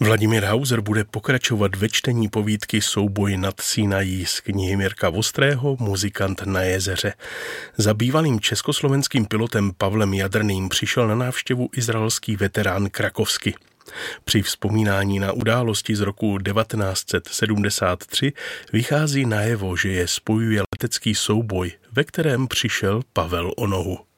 Vladimír Hauser bude pokračovat ve čtení povídky Souboj nad Sinají z knihy Mirka Vostrého Muzikant na jezeře. Za bývalým československým pilotem Pavlem Jadrným přišel na návštěvu izraelský veterán Krakovsky. Při vzpomínání na události z roku 1973 vychází najevo, že je spojuje letecký souboj, ve kterém přišel Pavel o nohu.